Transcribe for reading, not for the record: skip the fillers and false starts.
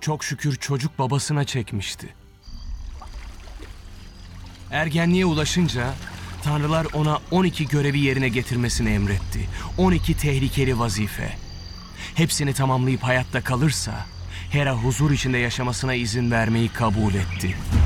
Çok şükür çocuk babasına çekmişti. Ergenliğe ulaşınca tanrılar ona 12 görevi yerine getirmesini emretti. 12 tehlikeli vazife. Hepsini tamamlayıp hayatta kalırsa Hera huzur içinde yaşamasına izin vermeyi kabul etti.